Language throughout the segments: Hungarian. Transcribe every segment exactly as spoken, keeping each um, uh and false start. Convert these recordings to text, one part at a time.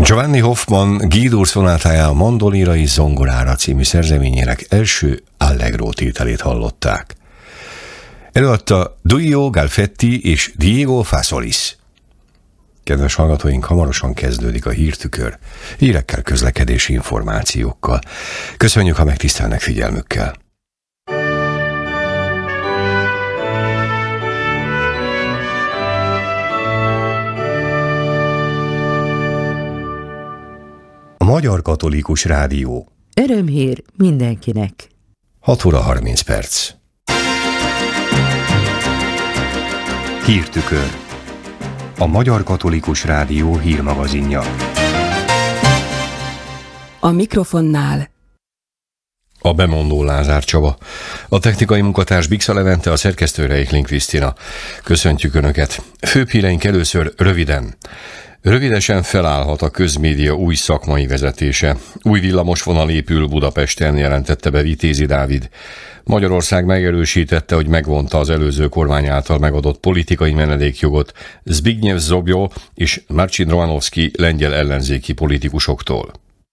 Giovanni Hoffman G-dur szonátája a Mandolina és zongorára című szerzeményének első allegro tételét hallották. Előadta Duilio Galfetti és Diego Fasolis. Kedves hallgatóink, hamarosan kezdődik a hírtükör, hírekkel, közlekedési információkkal. Köszönjük, ha megtisztelnek figyelmükkel. A Magyar Katolikus Rádió. Örömhír mindenkinek. hat óra harminc perc. Hírtükör. A Magyar Katolikus Rádió hírmagazinja. A mikrofonnál a bemondó Lázár Csaba, a technikai munkatárs Bixa Levente, a szerkesztő Reikling Krisztina. Köszöntjük Önöket. Főbb híreink először röviden. Rövidesen felállhat a közmédia új szakmai vezetése. Új villamosvonal épül Budapesten, jelentette be Vitézi Dávid. Magyarország megerősítette, hogy megvonta az előző kormány által megadott politikai menedékjogot Zbigniew Zobjo és Marcin Romanowski lengyel ellenzéki politikusoktól.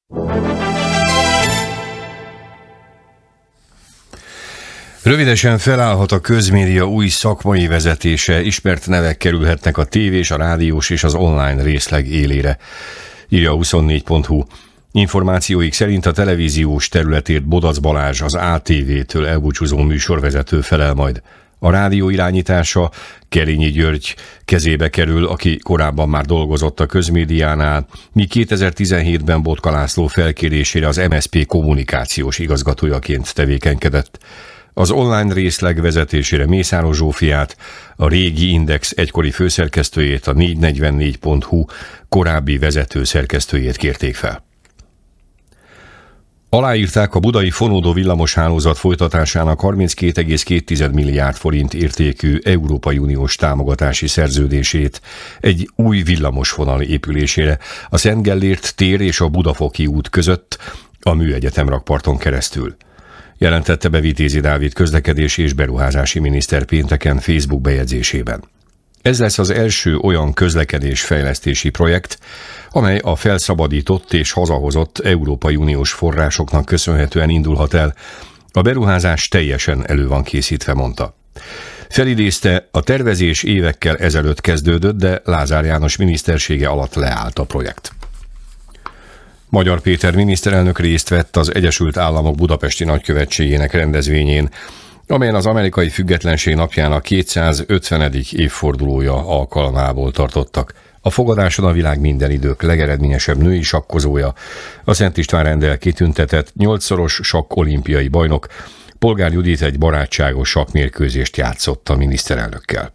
Rövidesen felállhat a közmédia új szakmai vezetése, ismert nevek kerülhetnek a tévés, a rádiós és az online részleg élére, írja a huszonnégy pont hu. Információik szerint a televíziós területért Bodac Balázs, az á té vé-től elbúcsúzó műsorvezető felel majd. A rádió irányítása Kerényi György kezébe kerül, aki korábban már dolgozott a közmédiánál, míg kétezer-tizenhétben Botka László felkérésére az em es zé pé kommunikációs igazgatójaként tevékenykedett. Az online részleg vezetésére Mészáros Zsófiát, a régi Index egykori főszerkesztőjét, a négyszáznegyvennégy pont hu korábbi vezető szerkesztőjét kérték fel. Aláírták a budai fonódó villamoshálózat folytatásának harminckét egész két milliárd forint értékű Európai Uniós támogatási szerződését egy új villamosvonal épülésére a Szent Gellért tér és a Budafoki út között a Műegyetem rakparton keresztül. Jelentette be Vitézi Dávid közlekedési és beruházási miniszter pénteken Facebook bejegyzésében. Ez lesz az első olyan közlekedésfejlesztési projekt, amely a felszabadított és hazahozott Európai Uniós forrásoknak köszönhetően indulhat el. A beruházás teljesen elő van készítve, mondta. Felidézte, a tervezés évekkel ezelőtt kezdődött, de Lázár János minisztersége alatt leállt a projekt. Magyar Péter miniszterelnök részt vett az Egyesült Államok budapesti nagykövetségének rendezvényén, amelyen az amerikai függetlenség napjának kétszázötvenedik évfordulója alkalmából tartottak. A fogadáson a világ minden idők legeredményesebb női sakkozója, a Szent István renddel kitüntetett nyolcszoros sakk olimpiai bajnok, Polgár Judit egy barátságos sakkmérkőzést játszott a miniszterelnökkel.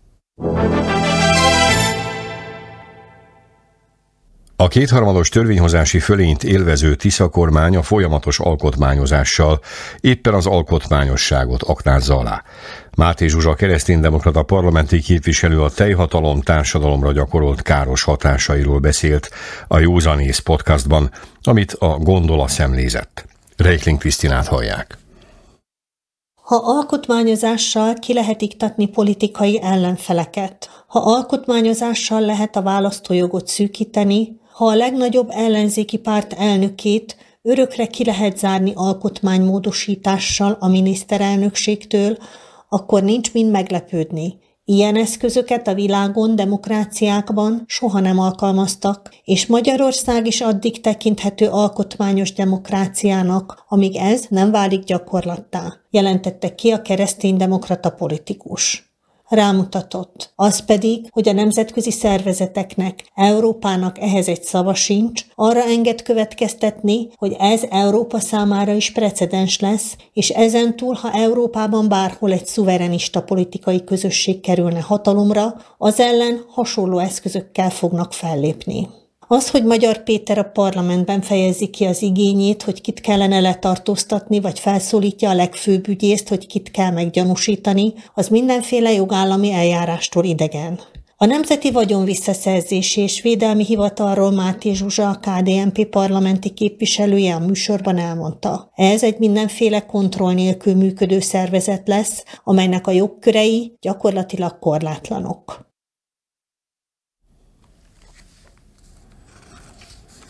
A kétharmados törvényhozási fölényt élvező Tisza kormány a folyamatos alkotmányozással éppen az alkotmányosságot aknázza alá. Máté Zsuzsa kereszténydemokrata parlamenti képviselő a tejhatalom társadalomra gyakorolt káros hatásairól beszélt a Józanész podcastban, amit a Gondola szemlézett. Reikling Krisztinát hallják. Ha alkotmányozással ki lehet iktatni politikai ellenfeleket, ha alkotmányozással lehet a választójogot szűkíteni, ha a legnagyobb ellenzéki párt elnökét örökre ki lehet zárni alkotmánymódosítással a miniszterelnökségtől, akkor nincs mind meglepődni. Ilyen eszközöket a világon, demokráciákban soha nem alkalmaztak, és Magyarország is addig tekinthető alkotmányos demokráciának, amíg ez nem válik gyakorlattá, jelentette ki a kereszténydemokrata politikus. Rámutatott. Az pedig, hogy a nemzetközi szervezeteknek, Európának ehhez egy szava sincs, arra enged következtetni, hogy ez Európa számára is precedens lesz, és ezentúl, ha Európában bárhol egy szuverenista politikai közösség kerülne hatalomra, az ellen hasonló eszközökkel fognak fellépni. Az, hogy Magyar Péter a parlamentben fejezi ki az igényét, hogy kit kellene letartóztatni, vagy felszólítja a legfőbb ügyészt, hogy kit kell meggyanúsítani, az mindenféle jogállami eljárástól idegen. A Nemzeti Vagyon Visszaszerzési és Védelmi Hivatalról Máté Zsuzsa, a ká dé en pé parlamenti képviselője a műsorban elmondta. Ez egy mindenféle kontroll nélkül működő szervezet lesz, amelynek a jogkörei gyakorlatilag korlátlanok.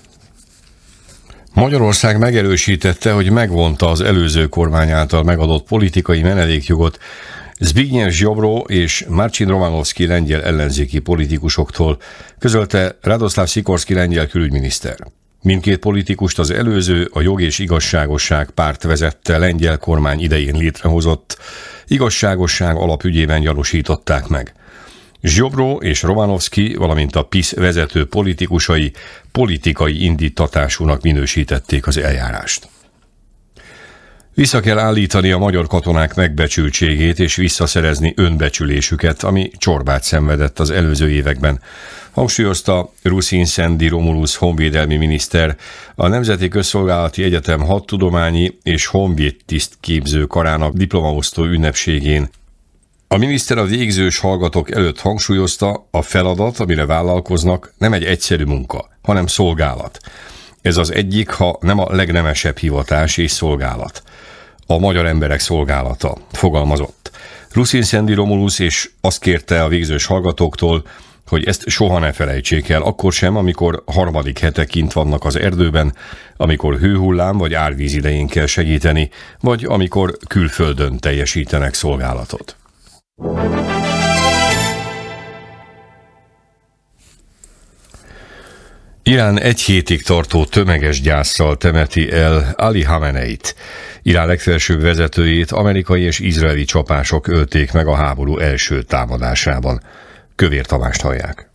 Magyarország megerősítette, hogy megvonta az előző kormány által megadott politikai menedékjogot Zbigniew Ziobro és Marcin Romanowski lengyel ellenzéki politikusoktól, közölte Radoslav Sikorski lengyel külügyminiszter. Mindkét politikust az előző, a Jog és Igazságosság párt vezette lengyel kormány idején létrehozott igazságosság alapügyében gyanúsították meg. Ziobro és Romanowski, valamint a PiS vezető politikusai politikai indítatásúnak minősítették az eljárást. Vissza kell állítani a magyar katonák megbecsültségét és visszaszerezni önbecsülésüket, ami csorbát szenvedett az előző években, hangsúlyozta Rusin Szendi Romulus honvédelmi miniszter a Nemzeti Közszolgálati Egyetem hadtudományi és honvéd tisztképző karának diplomaosztó ünnepségén. A miniszter a végzős hallgatók előtt hangsúlyozta, a feladat, amire vállalkoznak, nem egy egyszerű munka, hanem szolgálat. Ez az egyik, ha nem a legnemesebb hivatás és szolgálat. A magyar emberek szolgálata, fogalmazott. Rusin Szendi Romulus és azt kérte a végzős hallgatóktól, hogy ezt soha ne felejtsék el, akkor sem, amikor harmadik hete kint vannak az erdőben, amikor hőhullám vagy árvíz idején kell segíteni, vagy amikor külföldön teljesítenek szolgálatot. Irán egy hétig tartó tömeges gyászsal temeti el Ali Khameneit. Irán legfelsőbb vezetőjét amerikai és izraeli csapások ölték meg a háború első támadásában. Kövér Tamást hallják.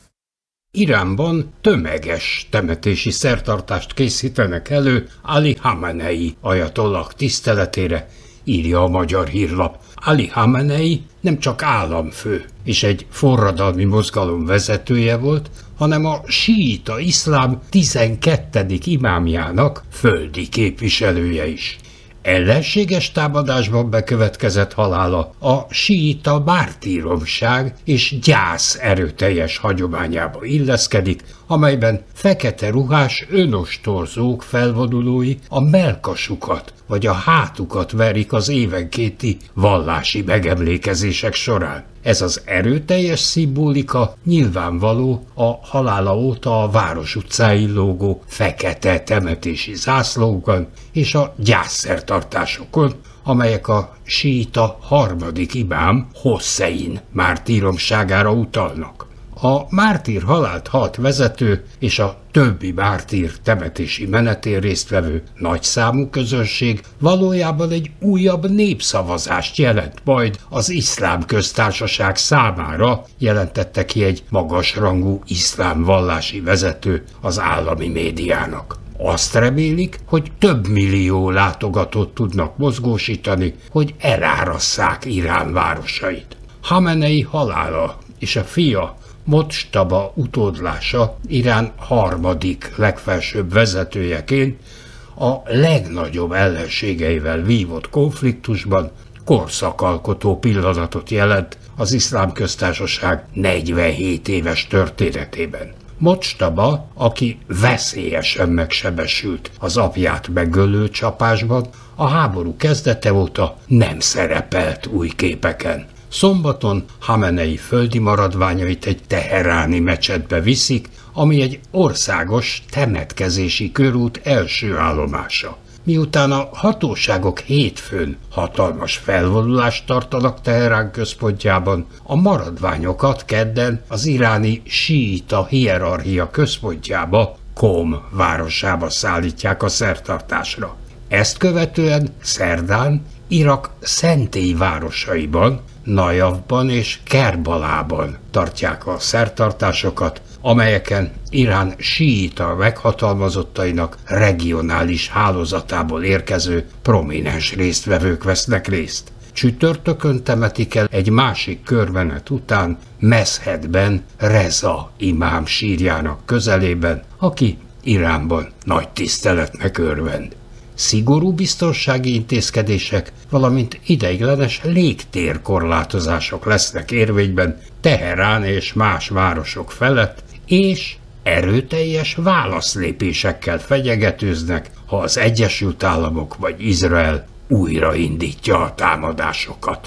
Iránban tömeges temetési szertartást készítenek elő Ali Khamenei ajatollah tiszteletére, írja a Magyar Hírlap. Ali Khamenei nem csak államfő és egy forradalmi mozgalom vezetője volt, hanem a síita iszlám tizenkettedik imámjának földi képviselője is. Ellenséges támadásban bekövetkezett halála a síita mártíromság és gyász erőteljes hagyományába illeszkedik, amelyben fekete ruhás önostorzók felvonulói a melkasukat vagy a hátukat verik az évenkénti vallási megemlékezések során. Ez az erőteljes szimbolika nyilvánvaló a halála óta a város utcáin lógó fekete temetési zászlókon és a gyászszertartásokon, amelyek a síita harmadik imám Hossein mártíromságára utalnak. A mártír halált halt vezető és a többi mártír temetési menetén résztvevő nagyszámú közönség valójában egy újabb népszavazást jelent majd az iszlám köztársaság számára, jelentette ki egy magasrangú iszlám vallási vezető az állami médiának. Azt remélik, hogy több millió látogatót tudnak mozgósítani, hogy elárasszák Irán városait. Khamenei halála és a fia Mojtaba utódlása Irán harmadik legfelsőbb vezetőjeként a legnagyobb ellenségeivel vívott konfliktusban korszakalkotó pillanatot jelent az iszlám köztársaság negyvenhét éves történetében. Mojtaba, aki veszélyesen megsebesült az apját megölő csapásban, a háború kezdete óta nem szerepelt új képeken. Szombaton Khamenei földi maradványait egy teheráni mecsetbe viszik, ami egy országos temetkezési körút első állomása. Miután a hatóságok hétfőn hatalmas felvonulást tartanak Teherán központjában, a maradványokat kedden az iráni síita hierarchia központjába, Qom városába szállítják a szertartásra. Ezt követően szerdán Irak szentély városaiban, Najafban és Kerbalában tartják a szertartásokat, amelyeken Irán síita meghatalmazottainak regionális hálózatából érkező prominens résztvevők vesznek részt. Csütörtökön temetik el egy másik körmenet után Meszhedben Reza imám sírjának közelében, aki Iránban nagy tiszteletnek örvend. Szigorú biztonsági intézkedések, valamint ideiglenes légtérkorlátozások lesznek érvényben Teherán és más városok felett, és erőteljes válaszlépésekkel fenyegetőznek, ha az Egyesült Államok vagy Izrael újraindítja a támadásokat.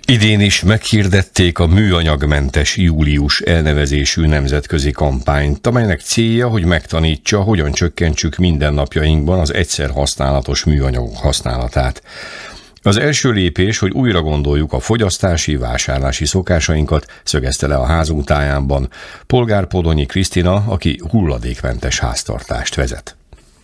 Idén is meghirdették a műanyagmentes július elnevezésű nemzetközi kampányt, amelynek célja, hogy megtanítsa, hogyan csökkentsük mindennapjainkban az egyszer használatos műanyagok használatát. Az első lépés, hogy újra gondoljuk a fogyasztási, vásárlási szokásainkat, szögezte le a házunk tájában Polgárpódonyi Krisztina, aki hulladékmentes háztartást vezet.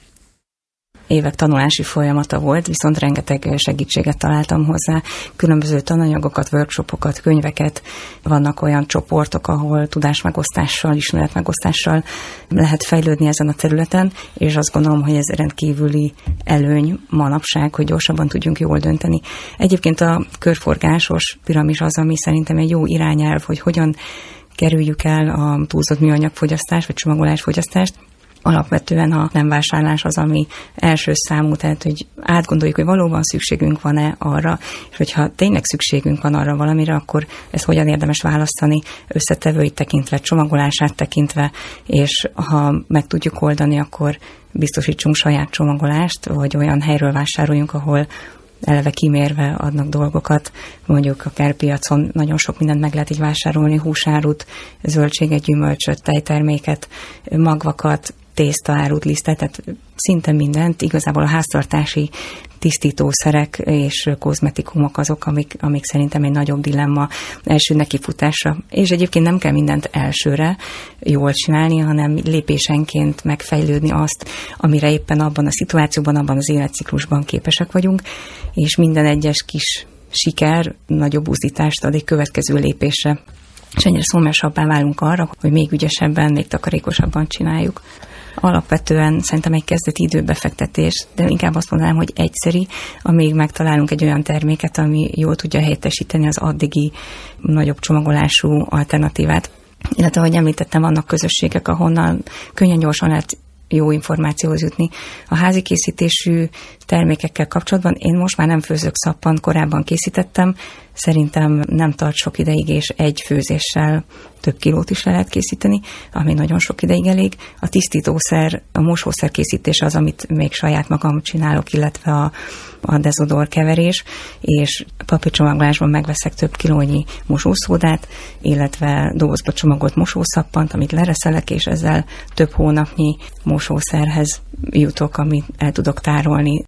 Évek tanulási folyamata volt, viszont rengeteg segítséget találtam hozzá, különböző tananyagokat, workshopokat, könyveket, vannak olyan csoportok, ahol tudásmegosztással, ismeretmegosztással lehet fejlődni ezen a területen, és azt gondolom, hogy ez rendkívüli előny manapság, hogy gyorsabban tudjunk jól dönteni. Egyébként a körforgásos piramis az, ami szerintem egy jó irányelv, hogy hogyan kerüljük el a túlzott műanyagfogyasztást, vagy csomagolásfogyasztást. Alapvetően a nem vásárlás az, ami első számú, tehát hogy átgondoljuk, hogy valóban szükségünk van-e arra, és hogyha tényleg szükségünk van arra valamire, akkor ezt hogyan érdemes választani, összetevőit tekintve, csomagolását tekintve, és ha meg tudjuk oldani, akkor biztosítsunk saját csomagolást, vagy olyan helyről vásároljunk, ahol eleve kimérve adnak dolgokat, mondjuk akár piacon nagyon sok mindent meg lehet így vásárolni, húsárut, zöldséget, gyümölcsöt, tejterméket, magvakat, tésztaárut, lisztet, tehát szinte mindent, igazából a háztartási tisztítószerek és kozmetikumok azok, amik, amik szerintem egy nagyobb dilemma első nekifutásra. És egyébként nem kell mindent elsőre jól csinálni, hanem lépésenként megfejlődni azt, amire éppen abban a szituációban, abban az életciklusban képesek vagyunk, és minden egyes kis siker nagyobb buzdítást ad egy következő lépésre. És ennyire szólmásabbá válunk arra, hogy még ügyesebben, még takarékosabban csináljuk. Alapvetően szerintem egy kezdeti időbefektetés, de inkább azt mondanám, hogy egyszeri, amíg megtalálunk egy olyan terméket, ami jól tudja helyettesíteni az addigi nagyobb csomagolású alternatívát. Illetve, ahogy említettem, vannak közösségek, ahonnan könnyen gyorsan lehet jó információhoz jutni. A házi készítésű termékekkel kapcsolatban én most már nem főzök szappant, korábban készítettem, szerintem nem tart sok ideig, és egy főzéssel több kilót is le lehet készíteni, ami nagyon sok ideig elég. A tisztítószer, a mosószer készítés az, amit még saját magam csinálok, illetve a, a dezodor keverés, és papírcsomagolásban megveszek több kilónyi mosószódát, illetve dobozba csomagolt mosószappant, amit lereszelek, és ezzel több hónapnyi mosószerhez jutok, amit el tudok tárolni.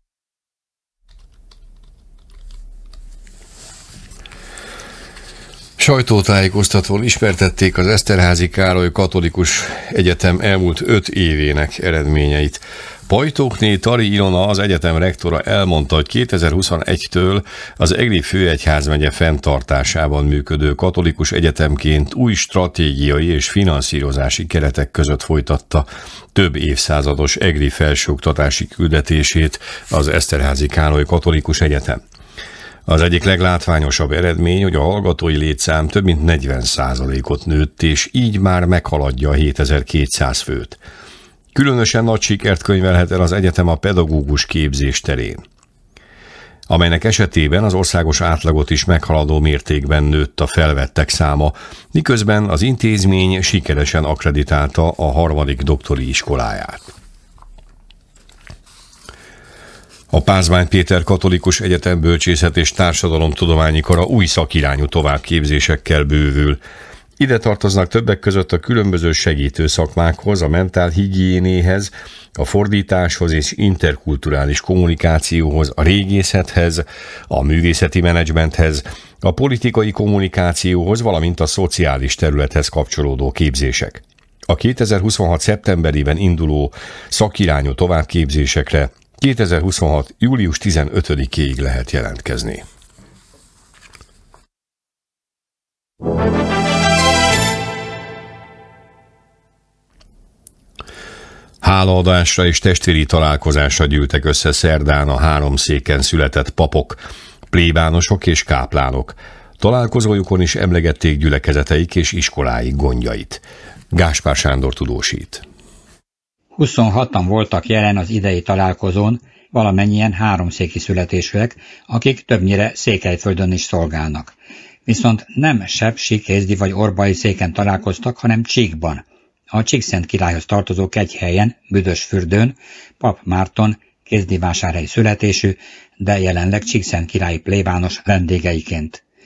Sajtótájékoztatón ismertették az Eszterházy Károly Katolikus Egyetem elmúlt öt évének eredményeit. Pajtókné Tari Ilona, az egyetem rektora elmondta, hogy kétezer-huszonegytől az Egri főegyházmegye fenntartásában működő katolikus egyetemként új stratégiai és finanszírozási keretek között folytatta több évszázados egri felsőoktatási küldetését az Eszterházy Károly Katolikus Egyetem. Az egyik leglátványosabb eredmény, hogy a hallgatói létszám több mint negyven százalékot nőtt, és így már meghaladja a hétezer-kétszáz főt. Különösen nagy sikert könyvelhet el az egyetem a pedagógus képzés terén, amelynek esetében az országos átlagot is meghaladó mértékben nőtt a felvettek száma, miközben az intézmény sikeresen akkreditálta a harmadik doktori iskoláját. A Pázmány Péter Katolikus Egyetem Bölcsészet és Társadalomtudományi Kara új szakirányú továbbképzésekkel bővül. Ide tartoznak többek között a különböző segítő szakmákhoz, a mentálhigiénéhez, a fordításhoz és interkulturális kommunikációhoz, a régészethez, a művészeti menedzsmenthez, a politikai kommunikációhoz, valamint a szociális területhez kapcsolódó képzések. A kétezer-huszonhat szeptemberében induló szakirányú továbbképzésekre kétezer-huszonhat július tizenötödikéig lehet jelentkezni. Hálaadásra és testvéri találkozásra gyűltek össze szerdán a Háromszéken született papok, plébánosok és káplánok. Találkozójukon is emlegették gyülekezeteik és iskoláik gondjait. Gáspár Sándor tudósít. huszonhatan voltak jelen az idei találkozón, valamennyien háromszéki születésűek, akik többnyire Székelyföldön is szolgálnak. Viszont nem Sebb, Sikézdi vagy Orbai széken találkoztak, hanem Csíkban. A Csíkszent királyhoz tartozó Kegyhelyen, Büdösfürdőn, Pap Márton kézdivásárhelyi születésű, de jelenleg Csíkszent királyi plébános vendégeiként.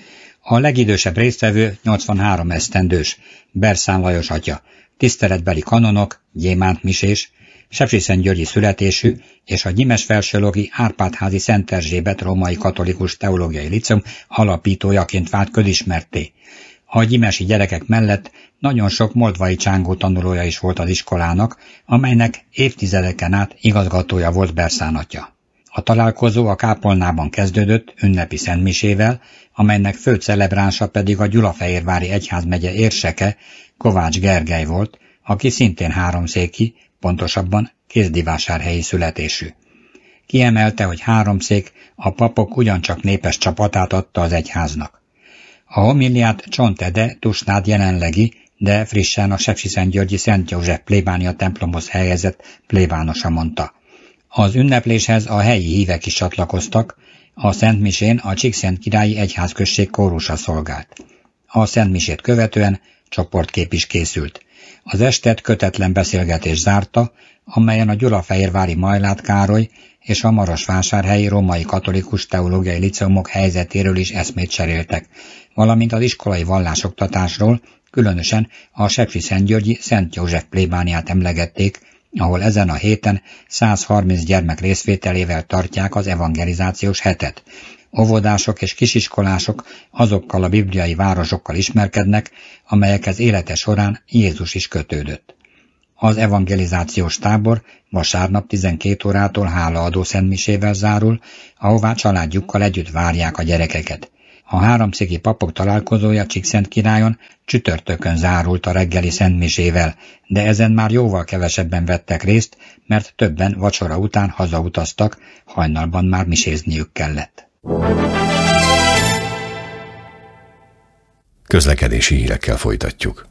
A legidősebb résztvevő nyolcvanhárom esztendős, Berszán Lajos atya, tiszteletbeli kanonok, gyémántmisés, sepsiszentgyörgyi születésű és a Gyimesfelsőlogi Árpád-házi Szent Erzsébet római katolikus teológiai liceum alapítójaként vált közismertté. A gyimesi gyerekek mellett nagyon sok moldvai csángó tanulója is volt az iskolának, amelynek évtizedeken át igazgatója volt Berszán atya. A találkozó a kápolnában kezdődött ünnepi szentmisével, amelynek fő celebránsa pedig a Gyulafehérvári egyházmegye érseke, Kovács Gergely volt, aki szintén háromszéki, pontosabban kézdivásárhelyi születésű. Kiemelte, hogy Háromszék a papok ugyancsak népes csapatát adta az egyháznak. A homiliát Csont Ede Tusnád jelenlegi, de frissen a sepsiszentgyörgyi Szent József plébánia templomhoz helyezett plébánosa mondta. Az ünnepléshez a helyi hívek is csatlakoztak, a szentmisén a Csíkszentkirályi Egyházközség kórusa szolgált. A szentmisét követően csoportkép is készült. Az estet kötetlen beszélgetés zárta, amelyen a Gyulafehérvári Majlát Károly és a Marosvásárhelyi Római Katolikus Teológiai Liceumok helyzetéről is eszmét cseréltek, valamint az iskolai vallásoktatásról, különösen a sepsiszentgyörgyi Szent József plébániát emlegették, ahol ezen a héten százharminc gyermek részvételével tartják az evangelizációs hetet. Óvodások és kisiskolások azokkal a bibliai városokkal ismerkednek, amelyekhez élete során Jézus is kötődött. Az evangelizációs tábor vasárnap tizenkét órától hálaadó szentmisével zárul, ahová családjukkal együtt várják a gyerekeket. A háromszéki papok találkozója Csíkszentkirályon csütörtökön zárult a reggeli szentmisével, de ezen már jóval kevesebben vettek részt, mert többen vacsora után hazautaztak, hajnalban már misézniük kellett. Közlekedési hírekkel folytatjuk.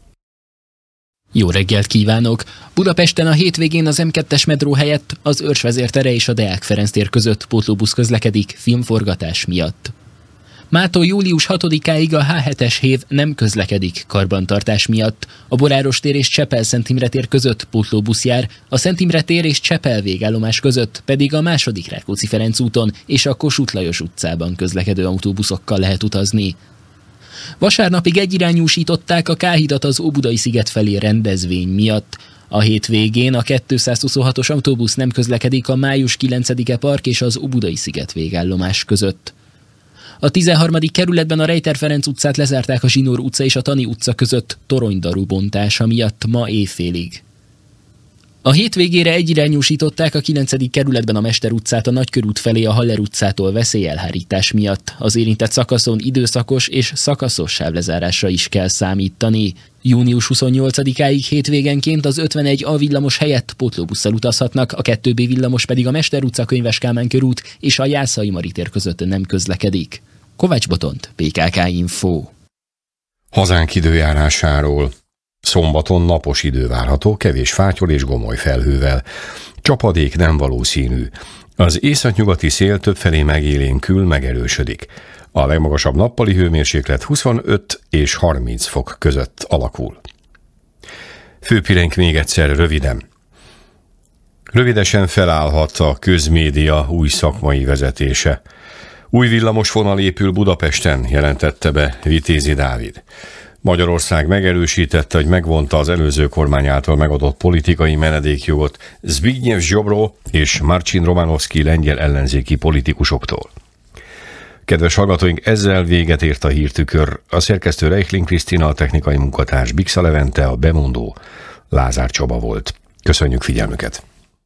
Jó reggelt kívánok! Budapesten a hétvégén az em kettes metró helyett az Őrs vezértere és a Deák Ferenc tér között pótlóbusz közlekedik filmforgatás miatt. Mától július hatodikáig a há hetes hév nem közlekedik karbantartás miatt. A Boráros tér és Csepel-Szent Imre tér között pótlóbusz jár, a Szent Imre tér és Csepel végállomás között pedig a második Rákóczi Ferenc úton és a Kossuth Lajos utcában közlekedő autóbuszokkal lehet utazni. Vasárnapig egyirányúsították a K-hidat az Óbudai sziget felé rendezvény miatt. A hétvégén a kétszázhuszonhatos autóbusz nem közlekedik a május kilencedike park és az Óbudai sziget végállomás között. A tizenharmadik kerületben a Rejter Ferenc utcát lezárták a Zsinór utca és a Tani utca között toronydaru bontása miatt ma éjfélig. A hétvégére egyirányúsították a kilencedik kerületben a Mester utcát a Nagykörút felé a Haller utcától veszélyelhárítás miatt. Az érintett szakaszon időszakos és szakaszos sávlezárásra is kell számítani. június huszonnyolcadikáig hétvégenként az ötvenegy A villamos helyett pótlóbusszal utazhatnak, a kettő B villamos pedig a Mester utca, Könyves Kálmán körút és a Jászai Mari tér között nem közlekedik. Kovács Botont, pé ká ká Info. Hazánk időjárásáról. Szombaton napos idő várható, kevés fátyol és gomoly felhővel. Csapadék nem valószínű. Az északnyugati szél többfelé megélénkül, megerősödik. A legmagasabb nappali hőmérséklet huszonöt és harminc fok között alakul. Főpirenk még egyszer röviden. Rövidesen felállhat a közmédia új szakmai vezetése. Új villamosvonal épül Budapesten, jelentette be Vitézi Dávid. Magyarország megerősítette, hogy megvonta az előző kormány által megadott politikai menedékjogot Zbigniew Ziobro és Marcin Romanowski lengyel ellenzéki politikusoktól. Kedves hallgatóink, ezzel véget ért a hírtükör. A szerkesztő Reichling Krisztina, a technikai munkatárs Bixa Levente, a bemondó Lázár Csaba volt. Köszönjük figyelmüket!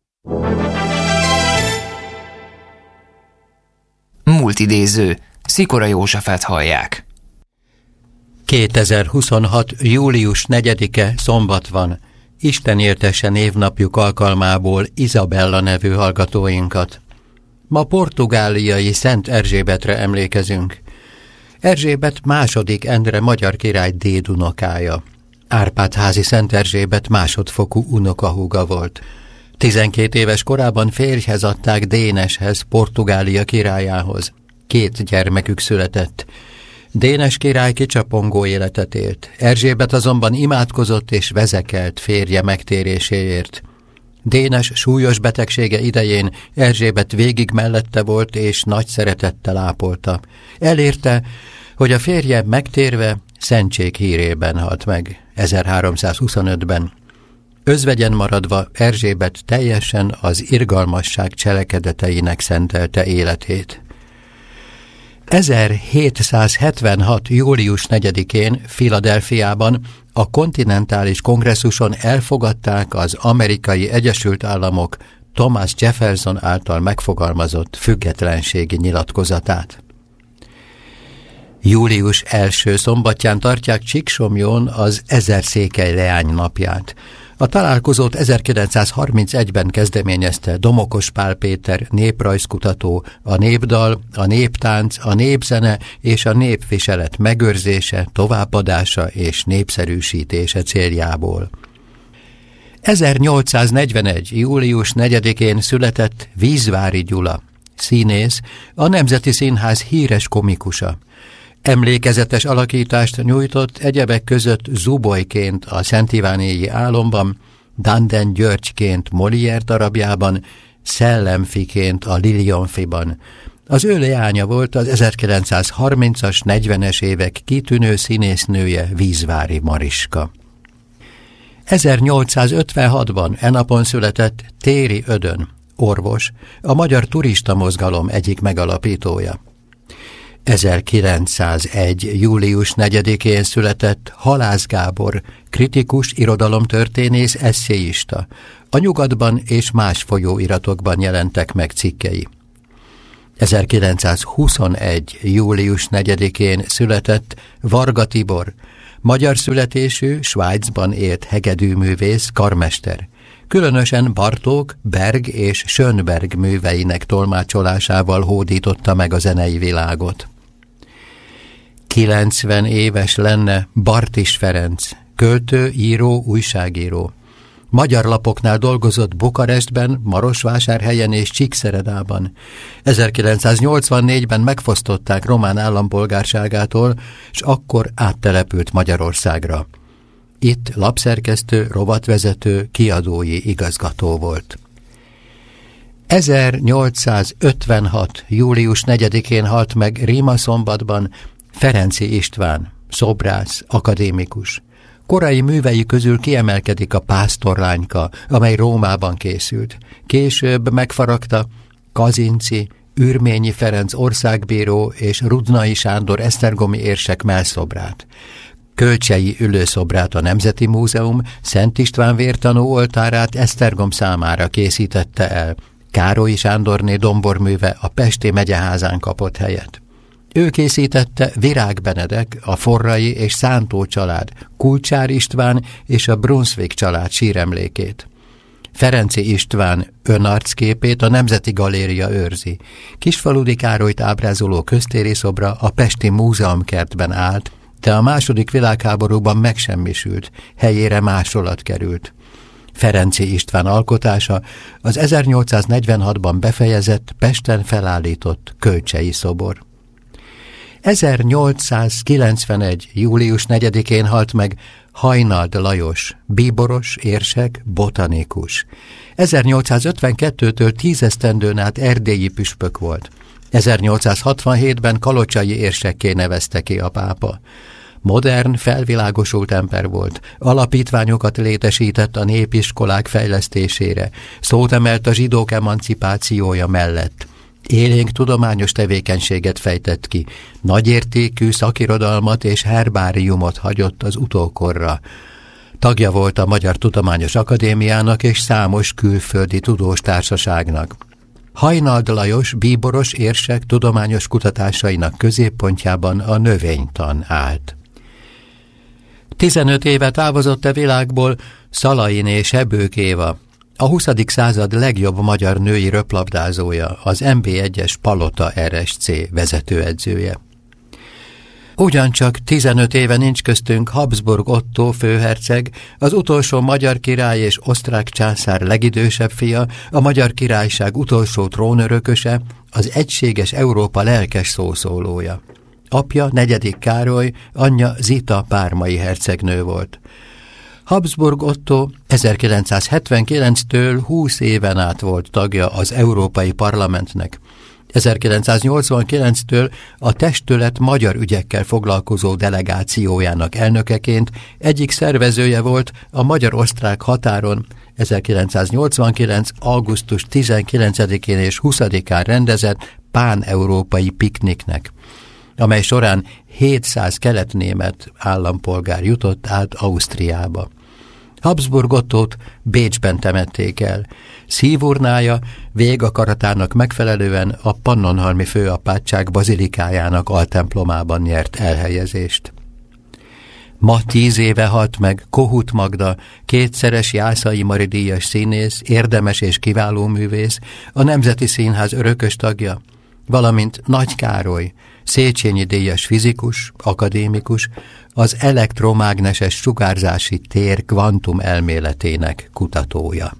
Múlt idéző. Szikora Józsefet hallják. kétezer-huszonhat. július negyedike szombat van. Isten értesse névnapjuk alkalmából Izabella nevű hallgatóinkat. Ma portugáliai Szent Erzsébetre emlékezünk. Erzsébet második Endre magyar király dédunokája. Árpád-házi Szent Erzsébet másodfokú unokahúga volt. tizenkét éves korában férjhez adták Déneshez, Portugália királyához. Két gyermekük született. Dénes király kicsapongó életet élt. Erzsébet azonban imádkozott és vezekelt férje megtéréséért. Dénes súlyos betegsége idején Erzsébet végig mellette volt és nagy szeretettel ápolta. Elérte, hogy a férje megtérve szentség hírében halt meg ezerháromszázhuszonötben. Özvegyen maradva Erzsébet teljesen az irgalmasság cselekedeteinek szentelte életét. ezerhétszázhetvenhat. július negyedikén Philadelphiában a kontinentális kongresszuson elfogadták az Amerikai Egyesült Államok Thomas Jefferson által megfogalmazott függetlenségi nyilatkozatát. Július első szombatján tartják Csíksomlyón az Ezerszékely leány napját. A találkozót ezerkilencszázharmincegyben kezdeményezte Domokos Pál Péter néprajzkutató, a népdal, a néptánc, a népzene és a népviselet megőrzése, továbbadása és népszerűsítése céljából. ezernyolcszáznegyvenegy. július negyedikén született Vízvári Gyula, színész, a Nemzeti Színház híres komikusa. Emlékezetes alakítást nyújtott egyebek között Zubolyként a Szent Ivánéi Álomban, Danden Györgyként Molière darabjában, Szellemfiként a Lilionfiban. Az ő leánya volt az ezerkilencszázharmincas, negyvenes évek kitűnő színésznője, Vízvári Mariska. ezernyolcszázötvenhatban e napon született Téri Ödön, orvos, a magyar turista mozgalom egyik megalapítója. ezerkilencszázegy. július negyedikén született Halász Gábor, kritikus, irodalomtörténész, esszéista. A Nyugatban és más folyóiratokban jelentek meg cikkei. ezerkilencszázhuszonegy. július negyedikén született Varga Tibor, magyar születésű, Svájcban élt hegedűművész, karmester. Különösen Bartók, Berg és Schönberg műveinek tolmácsolásával hódította meg a zenei világot. kilencven éves lenne Bartis Ferenc, költő, író, újságíró. Magyar lapoknál dolgozott Bukarestben, Marosvásárhelyen és Csíkszeredában. ezerkilencszáznyolcvannégyben megfosztották román állampolgárságától, és akkor áttelepült Magyarországra. Itt lapszerkesztő, rovatvezető, kiadói igazgató volt. ezernyolcszázötvenhat. július negyedikén halt meg Rímaszombatban Ferenczy István, szobrász, akadémikus. Korai művei közül kiemelkedik a Pásztorlányka, amely Rómában készült. Később megfaragta Kazinczy, Ürményi Ferenc országbíró és Rudnai Sándor esztergomi érsek mellszobrát. Kölcsei ülőszobrát a Nemzeti Múzeum, Szent István vértanú oltárát Esztergom számára készítette el. Károlyi Sándorné domborműve a Pesti Megyeházán kapott helyet. Ő készítette Virág Benedek, a Forrai és Szántó család, Kulcsár István és a Brunswick család síremlékét. Ferenczy István önarcképét a Nemzeti Galéria őrzi. Kisfaludi Károlyt ábrázoló köztéri szobra a Pesti Múzeumkertben állt, de a második világháborúban megsemmisült, helyére másolat került. Ferenczy István alkotása az ezernyolcszáznegyvenhatban befejezett, Pesten felállított Kölcsei szobor. ezernyolcszázkilencvenegy. július negyedikén halt meg Hajnald Lajos, bíboros, érsek, botanikus. ezernyolcszázötvenkettőtől tízesztendőn át erdélyi püspök volt. ezernyolcszázhatvanhétben kalocsai érsekké nevezte ki a pápa. Modern, felvilágosult ember volt, alapítványokat létesített a népiskolák fejlesztésére, szót emelt a zsidók emancipációja mellett. Élénk tudományos tevékenységet fejtett ki, nagyértékű szakirodalmat és herbáriumot hagyott az utókorra. Tagja volt a Magyar Tudományos Akadémiának és számos külföldi tudós társaságnak. Hajnald Lajos bíboros érsek tudományos kutatásainak középpontjában a növénytan állt. tizenöt éve távozott a világból Szalainé Sebők Éva, a huszadik század legjobb magyar női röplabdázója, az em bé egyes Palota er es cé vezetőedzője. Ugyancsak tizenöt éve nincs köztünk Habsburg Ottó főherceg, az utolsó magyar király és osztrák császár legidősebb fia, a Magyar Királyság utolsó trónörököse, az egységes Európa lelkes szószólója. Apja negyedik Károly, anyja Zita pármai hercegnő volt. Habsburg Otto ezerkilencszázhetvenkilenctől húsz éven át volt tagja az Európai Parlamentnek. ezerkilencszáznyolcvankilenctől a testület magyar ügyekkel foglalkozó delegációjának elnökeként egyik szervezője volt a magyar-osztrák határon ezerkilencszáznyolcvankilenc. augusztus tizenkilencedikén és huszadikán rendezett pán-európai pikniknek, amely során hétszáz keletnémet állampolgár jutott át Ausztriába. Habsburg Ottót Bécsben temették el. Szívurnája végakaratának megfelelően a Pannonhalmi főapátság bazilikájának altemplomában nyert elhelyezést. Ma tíz éve halt meg Kohut Magda, kétszeres Jászai Mari díjas színész, érdemes és kiváló művész, a Nemzeti Színház örökös tagja, valamint Nagy Károly, Széchenyi díjas fizikus, akadémikus, az elektromágneses sugárzási tér kvantum elméletének kutatója.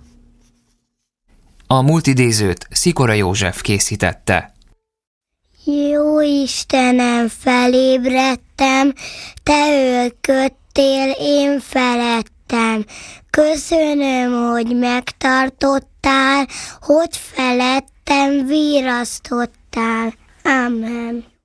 A multidézőt Szikora József készítette. Jó Istenem, felébredtem, te ölködtél én felettem. Köszönöm, hogy megtartottál, hogy felettem virasztottál. Amen.